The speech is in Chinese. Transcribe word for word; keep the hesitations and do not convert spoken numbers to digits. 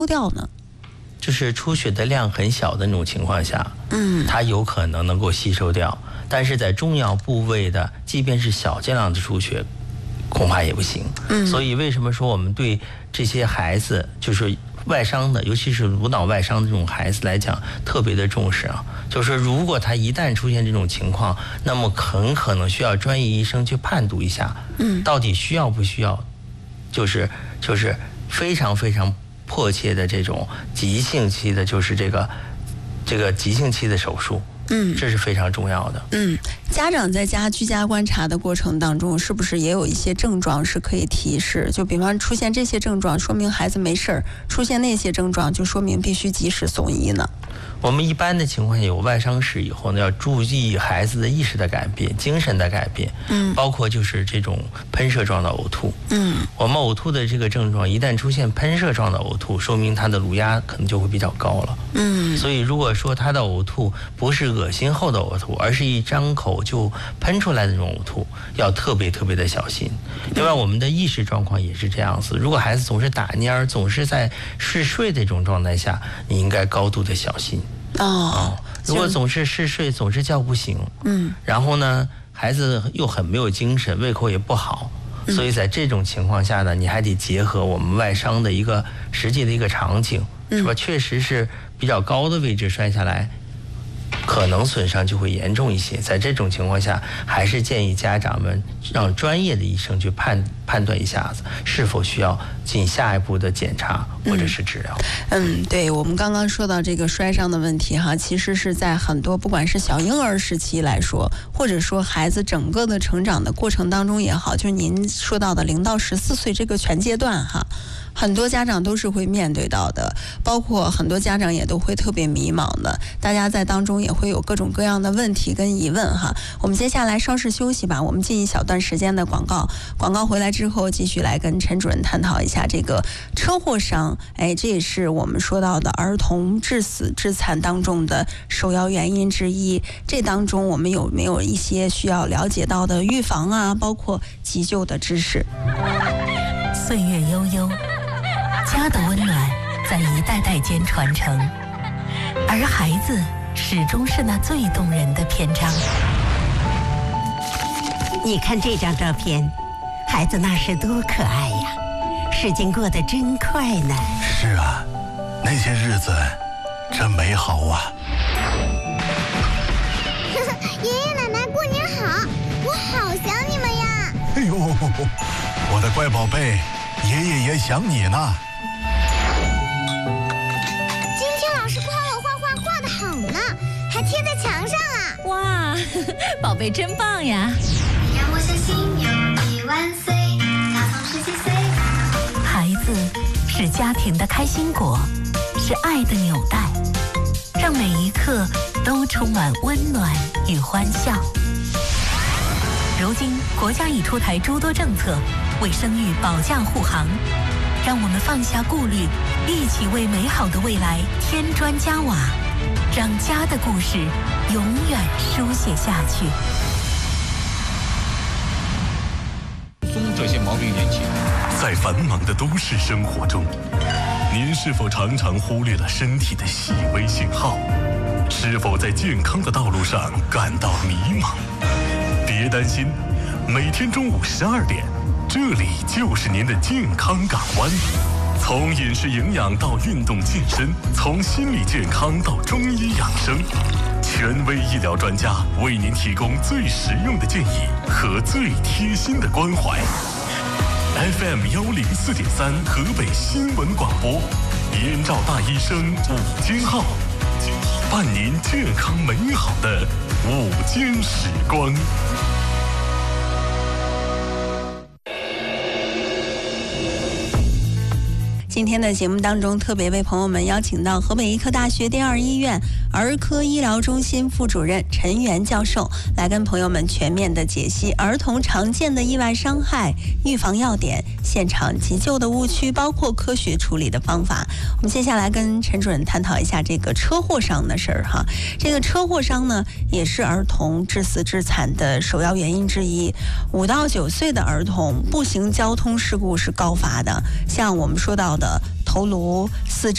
掉呢？ 就是出血的量很小的那种情况下，嗯，它有可能能够吸收掉，但是在重要部位的，即便是小剂量的出血，恐怕也不行。嗯，所以为什么说我们对这些孩子，就是外伤的，尤其是颅脑外伤的这种孩子来讲，特别的重视啊？就是如果他一旦出现这种情况，那么很可能需要专业医生去判读一下，嗯，到底需要不需要，就是就是非常非常迫切的这种急性期的，就是这个这个急性期的手术，嗯，这是非常重要的。 嗯，家长在家居家观察的过程当中，是不是也有一些症状是可以提示？就比方出现这些症状，说明孩子没事儿；出现那些症状，就说明必须及时送医呢？ 我们一般的情况下有外伤史以后呢，要注意孩子的意识的改变、精神的改变，嗯，包括就是这种喷射状的呕吐，嗯，我们呕吐的这个症状一旦出现喷射状的呕吐，说明他的颅压可能就会比较高了，嗯，所以如果说他的呕吐不是恶心后的呕吐，而是一张口就喷出来的那种呕吐，要特别特别的小心。另外，我们的意识状况也是这样子，如果孩子总是打蔫，总是在嗜睡的这种状态下，你应该高度的小心。哦，如果总是嗜睡，总是叫不醒，嗯，然后呢，孩子又很没有精神，胃口也不好，所以在这种情况下呢，你还得结合我们外伤的一个实际的一个场景，是吧？确实是比较高的位置摔下来，可能损伤就会严重一些。在这种情况下，还是建议家长们让专业的医生去判判断一下子是否需要进下一步的检查或者是治疗。 嗯，对，我们刚刚说到这个摔伤的问题哈，其实是在很多不管是小婴儿时期来说，或者说孩子整个的成长的过程当中也好，就是您说到的零到十四岁这个全阶段哈。很多家长都是会面对到的，包括很多家长也都会特别迷茫的，大家在当中也会有各种各样的问题跟疑问哈。我们接下来稍事休息吧，我们进一小段时间的广告，广告回来之后继续来跟陈主任探讨一下这个车祸伤，哎，这也是我们说到的儿童致死致残当中的首要原因之一。这当中我们有没有一些需要了解到的预防啊，包括急救的知识？ 岁月悠悠，家的温暖在一代代间传承，而孩子始终是那最动人的篇章。 你看这张照片，孩子那时多可爱呀，时间过得真快呢。 是啊，那些日子真美好啊。 爷爷奶奶过年好，我好想你们呀。 哎呦，我的乖宝贝，爷爷也想你呢。 今天老师夸我画画画得好呢，还贴在墙上啊。 哇，宝贝真棒呀。 让我相信有你万岁，他总是几岁。 孩子是家庭的开心果，是爱的纽带，让每一刻都充满温暖与欢笑。如今国家已出台诸多政策，为生育保驾护航，让我们放下顾虑，一起为美好的未来添砖加瓦，让家的故事永远书写下去。 从这些毛病引起。 在繁忙的都市生活中，您是否常常忽略了身体的细微信号？是否在健康的道路上感到迷茫？别担心，每天中午十二点，这里就是您的健康港湾。从饮食营养到运动健身，从心理健康到中医养生，权威医疗专家为您提供最实用的建议和最贴心的关怀。F M 幺零四点三河北新闻广播，燕赵大医生午间号，伴您健康美好的午间时光。 今天的节目当中，特别为朋友们邀请到河北医科大学第二医院儿科医疗中心副主任陈元教授，来跟朋友们全面的解析儿童常见的意外伤害、预防要点、现场急救的误区，包括科学处理的方法。我们接下来跟陈主任探讨一下这个车祸伤的事儿哈。这个车祸伤呢，也是儿童致死致残的首要原因之一。五到九岁的儿童步行交通事故是高发的，像我们说到的头颅、四肢